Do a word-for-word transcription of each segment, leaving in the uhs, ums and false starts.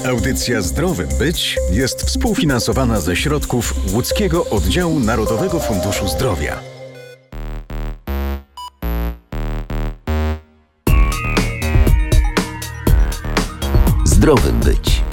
Audycja Zdrowym Być jest współfinansowana ze środków Łódzkiego Oddziału Narodowego Funduszu Zdrowia. Zdrowym Być.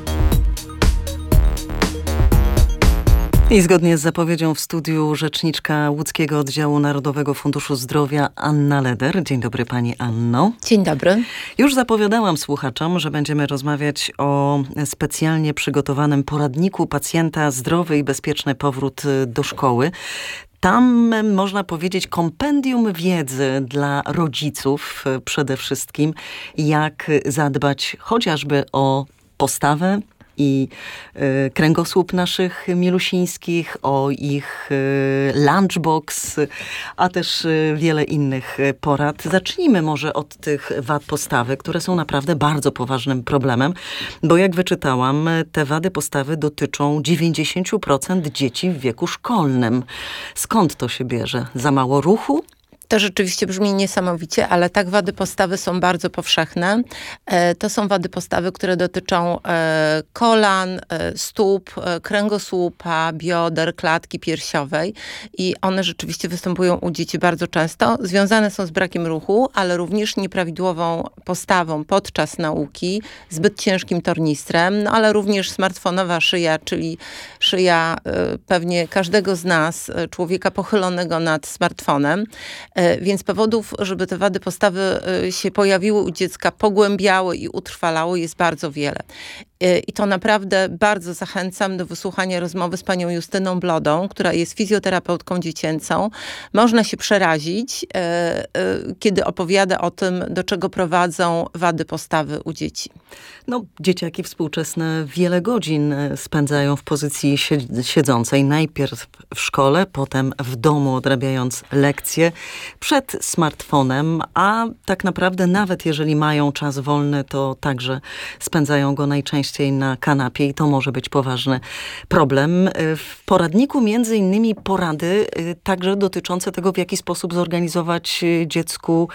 I zgodnie z zapowiedzią w studiu rzeczniczka Łódzkiego Oddziału Narodowego Funduszu Zdrowia Anna Leder. Dzień dobry pani Anno. Dzień dobry. Już zapowiadałam słuchaczom, że będziemy rozmawiać o specjalnie przygotowanym poradniku pacjenta Zdrowy i Bezpieczny Powrót do Szkoły. Tam, można powiedzieć, kompendium wiedzy dla rodziców przede wszystkim, jak zadbać chociażby o postawę i y, kręgosłup naszych milusińskich, o ich y, lunchbox, a też y, wiele innych porad. Zacznijmy może od tych wad postawy, które są naprawdę bardzo poważnym problemem, bo jak wyczytałam, te wady postawy dotyczą dziewięćdziesiąt procent dzieci w wieku szkolnym. Skąd to się bierze? Za mało ruchu? To rzeczywiście brzmi niesamowicie, ale tak, wady postawy są bardzo powszechne. E, to są wady postawy, które dotyczą e, kolan, e, stóp, e, kręgosłupa, bioder, klatki piersiowej i one rzeczywiście występują u dzieci bardzo często. Związane są z brakiem ruchu, ale również nieprawidłową postawą podczas nauki, zbyt ciężkim tornistrem, no ale również smartfonowa szyja, czyli szyja e, pewnie każdego z nas, e, człowieka pochylonego nad smartfonem. Więc powodów, żeby te wady postawy się pojawiły u dziecka, pogłębiały i utrwalały, jest bardzo wiele. I to naprawdę bardzo zachęcam do wysłuchania rozmowy z panią Justyną Blodą, która jest fizjoterapeutką dziecięcą. Można się przerazić, kiedy opowiada o tym, do czego prowadzą wady postawy u dzieci. No, dzieciaki współczesne wiele godzin spędzają w pozycji siedzącej. Najpierw w szkole, potem w domu odrabiając lekcje, przed smartfonem, a tak naprawdę nawet jeżeli mają czas wolny, to także spędzają go najczęściej na kanapie i to może być poważny problem. W poradniku między innymi porady także dotyczące tego, w jaki sposób zorganizować dziecku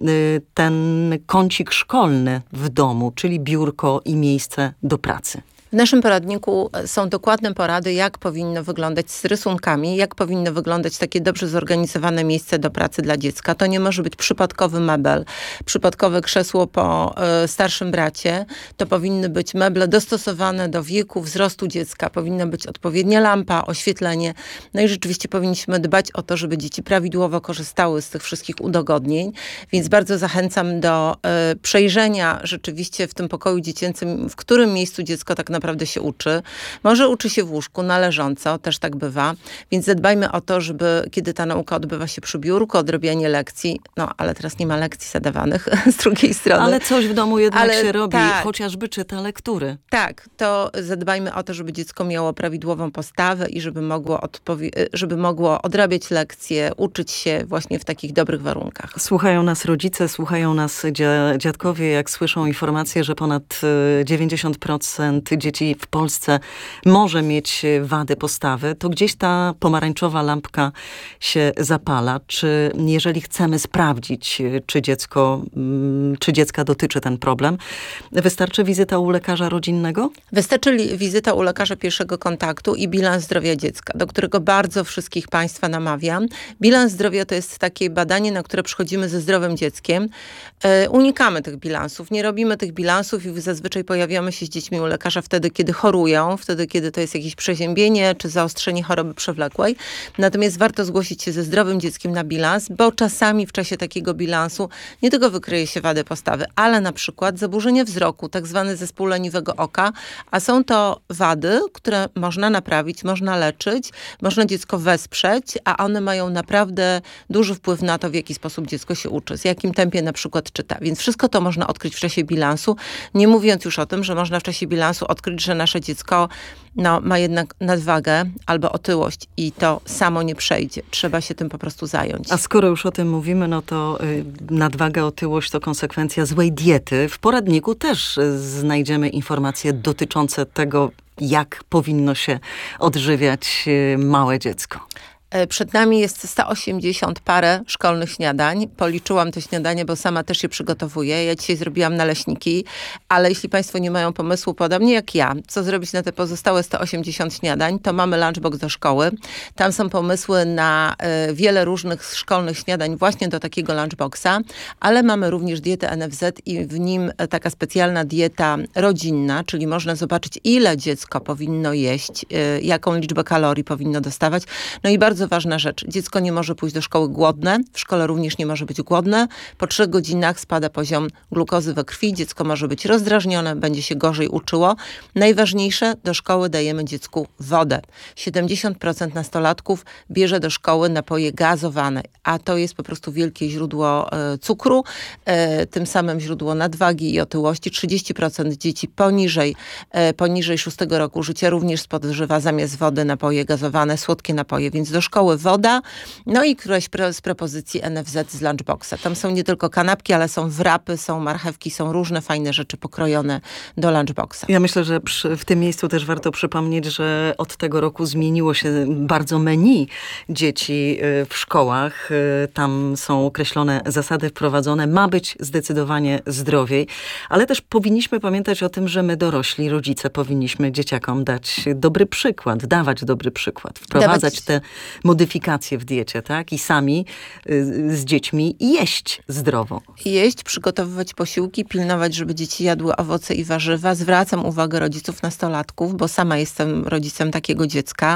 ten kącik szkolny w domu, czyli biurko i miejsce do pracy. W naszym poradniku są dokładne porady, jak powinno wyglądać z rysunkami, jak powinno wyglądać takie dobrze zorganizowane miejsce do pracy dla dziecka. To nie może być przypadkowy mebel, przypadkowe krzesło po y, starszym bracie. To powinny być meble dostosowane do wieku, wzrostu dziecka. Powinna być odpowiednia lampa, oświetlenie. No i rzeczywiście powinniśmy dbać o to, żeby dzieci prawidłowo korzystały z tych wszystkich udogodnień. Więc bardzo zachęcam do y, przejrzenia rzeczywiście w tym pokoju dziecięcym, w którym miejscu dziecko tak naprawdę naprawdę się uczy. Może uczy się w łóżku na leżąco, też tak bywa. Więc zadbajmy o to, żeby kiedy ta nauka odbywa się przy biurku, odrobianie lekcji, no ale teraz nie ma lekcji zadawanych z drugiej strony. Ale coś w domu jednak ale się robi, tak, chociażby czyta lektury. Tak, to zadbajmy o to, żeby dziecko miało prawidłową postawę i żeby mogło, odpowie- żeby mogło odrabiać lekcje, uczyć się właśnie w takich dobrych warunkach. Słuchają nas rodzice, słuchają nas dzia- dziadkowie, jak słyszą informacje, że ponad dziewięćdziesiąt procent dzieci w Polsce może mieć wady postawy, to gdzieś ta pomarańczowa lampka się zapala. Czy jeżeli chcemy sprawdzić, czy dziecko, czy dziecka dotyczy ten problem, wystarczy wizyta u lekarza rodzinnego? Wystarczy wizyta u lekarza pierwszego kontaktu i bilans zdrowia dziecka, do którego bardzo wszystkich państwa namawiam. Bilans zdrowia to jest takie badanie, na które przychodzimy ze zdrowym dzieckiem. E, unikamy tych bilansów, nie robimy tych bilansów i zazwyczaj pojawiamy się z dziećmi u lekarza wtedy, kiedy chorują, wtedy, kiedy to jest jakieś przeziębienie czy zaostrzenie choroby przewlekłej. Natomiast warto zgłosić się ze zdrowym dzieckiem na bilans, bo czasami w czasie takiego bilansu nie tylko wykryje się wady postawy, ale na przykład zaburzenie wzroku, tak zwany zespół leniwego oka, a są to wady, które można naprawić, można leczyć, można dziecko wesprzeć, a one mają naprawdę duży wpływ na to, w jaki sposób dziecko się uczy, z jakim tempie na przykład czyta. Więc wszystko to można odkryć w czasie bilansu, nie mówiąc już o tym, że można w czasie bilansu odkryć, że nasze dziecko no, ma jednak nadwagę albo otyłość i to samo nie przejdzie. Trzeba się tym po prostu zająć. A skoro już o tym mówimy, no to y, nadwaga, otyłość to konsekwencja złej diety. W poradniku też y, znajdziemy informacje dotyczące tego, jak powinno się odżywiać y, małe dziecko. Przed nami jest sto osiemdziesiąt parę szkolnych śniadań. Policzyłam te śniadanie, bo sama też je przygotowuję. Ja dzisiaj zrobiłam naleśniki, ale jeśli Państwo nie mają pomysłu, podobnie jak ja, co zrobić na te pozostałe sto osiemdziesiąt śniadań, to mamy lunchbox do szkoły. Tam są pomysły na y, wiele różnych szkolnych śniadań właśnie do takiego lunchboxa, ale mamy również dietę N F Z i w nim taka specjalna dieta rodzinna, czyli można zobaczyć, ile dziecko powinno jeść, y, jaką liczbę kalorii powinno dostawać. No i bardzo ważna rzecz, dziecko nie może pójść do szkoły głodne, w szkole również nie może być głodne. Po trzech godzinach spada poziom glukozy we krwi, dziecko może być rozdrażnione, będzie się gorzej uczyło. Najważniejsze, do szkoły dajemy dziecku wodę. siedemdziesiąt procent nastolatków bierze do szkoły napoje gazowane, a to jest po prostu wielkie źródło e, cukru, e, tym samym źródło nadwagi i otyłości. trzydzieści procent dzieci poniżej, e, poniżej szóstego roku życia również spożywa zamiast wody napoje gazowane, słodkie napoje, więc do szkoły woda, no i któraś pro, z propozycji N F Z z lunchboxa. Tam są nie tylko kanapki, ale są wrapy, są marchewki, są różne fajne rzeczy pokrojone do lunchboxa. Ja myślę, że przy, w tym miejscu też warto przypomnieć, że od tego roku zmieniło się bardzo menu dzieci w szkołach. Tam są określone zasady wprowadzone. Ma być zdecydowanie zdrowiej, ale też powinniśmy pamiętać o tym, że my dorośli, rodzice powinniśmy dzieciakom dać dobry przykład, dawać dobry przykład, wprowadzać Dawać... te modyfikacje w diecie, tak? I sami y, z dziećmi jeść zdrowo. Jeść, przygotowywać posiłki, pilnować, żeby dzieci jadły owoce i warzywa. Zwracam uwagę rodziców nastolatków, bo sama jestem rodzicem takiego dziecka,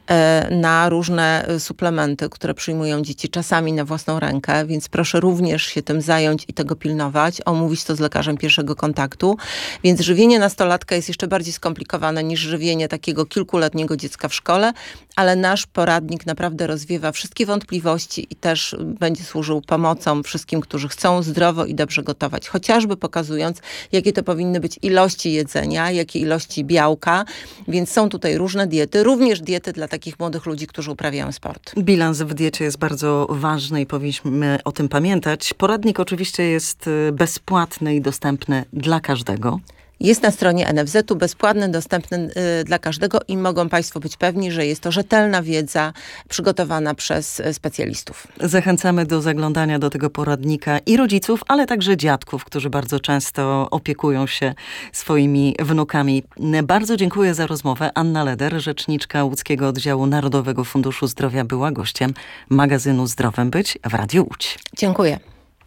e, na różne suplementy, które przyjmują dzieci czasami na własną rękę, więc proszę również się tym zająć i tego pilnować, omówić to z lekarzem pierwszego kontaktu. Więc żywienie nastolatka jest jeszcze bardziej skomplikowane niż żywienie takiego kilkuletniego dziecka w szkole, ale nasz poradnik naprawdę rozwiewa wszystkie wątpliwości i też będzie służył pomocą wszystkim, którzy chcą zdrowo i dobrze gotować. Chociażby pokazując, jakie to powinny być ilości jedzenia, jakie ilości białka, więc są tutaj różne diety, również diety dla takich młodych ludzi, którzy uprawiają sport. Bilans w diecie jest bardzo ważny i powinniśmy o tym pamiętać. Poradnik oczywiście jest bezpłatny i dostępny dla każdego. Jest na stronie N F Z u, bezpłatny, dostępny y, dla każdego i mogą Państwo być pewni, że jest to rzetelna wiedza przygotowana przez y, specjalistów. Zachęcamy do zaglądania do tego poradnika i rodziców, ale także dziadków, którzy bardzo często opiekują się swoimi wnukami. Bardzo dziękuję za rozmowę. Anna Leder, rzeczniczka Łódzkiego Oddziału Narodowego Funduszu Zdrowia, była gościem magazynu Zdrowym Być w Radiu Łódź. Dziękuję.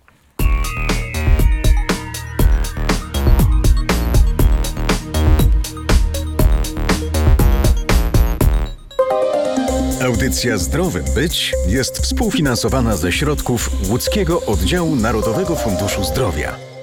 Audycja Zdrowym Być jest współfinansowana ze środków Łódzkiego Oddziału Narodowego Funduszu Zdrowia.